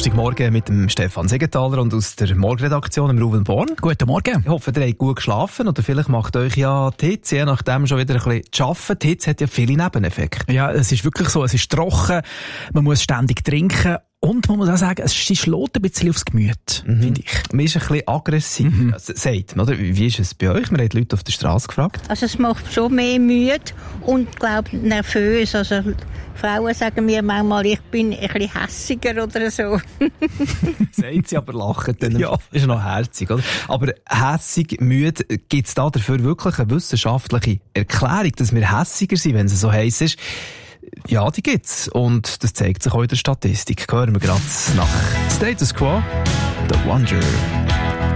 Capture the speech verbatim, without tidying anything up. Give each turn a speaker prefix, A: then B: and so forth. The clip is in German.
A: Donnerstagmorgen mit dem Stefan Segenthaler und aus der Morgenredaktion im Ruben Born.
B: Guten Morgen.
A: Ich hoffe, ihr habt gut geschlafen oder vielleicht macht euch ja die Hitze, je nachdem schon wieder ein bisschen zu arbeiten. Die Hitze hat ja viele Nebeneffekte.
B: Ja, es ist wirklich so, es ist trocken, man muss ständig trinken. Und man muss auch sagen, es schlägt ein bisschen aufs Gemüt, mhm. finde ich.
A: Man ist ein bisschen aggressiv, mhm. sagt man, oder? Wie ist es bei euch? Wir haben die Leute auf der Straße gefragt.
C: Also es macht schon mehr müde und, glaube ich, nervös. Also Frauen sagen mir manchmal, ich bin ein bisschen hässiger oder so.
A: Sagt sie, aber lachen dann.
B: Ja.
A: Ist noch herzig, oder? Aber hässig, müde, gibt es da dafür wirklich eine wissenschaftliche Erklärung, dass wir hässiger sind, wenn es so heiß ist? Ja, die gibt's. Und das zeigt sich auch in der Statistik. Hören wir gerade nach Status Quo, The Wonder.